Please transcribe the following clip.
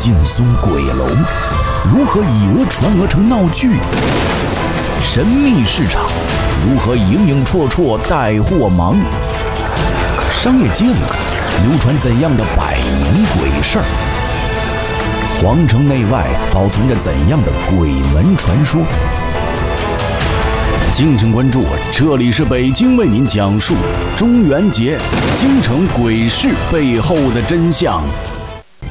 劲松鬼楼如何以讹传讹成闹剧？神秘市场如何影影绰绰带货忙？商业街里流传怎样的百年鬼事儿？皇城内外保存着怎样的鬼门传说？敬请关注，这里是北京为您讲述中元节京城鬼事背后的真相。